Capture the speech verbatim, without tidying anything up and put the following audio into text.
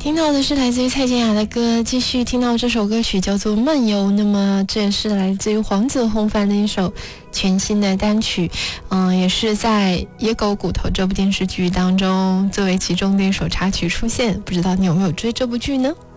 听到的是来自于蔡健雅的歌，继续听到这首歌曲叫做《漫游》，那么这也是来自于黄子弘凡的一首全新的单曲，嗯，也是在《野狗骨头》这部电视剧当中作为其中的一首插曲出现，不知道你有没有追这部剧呢？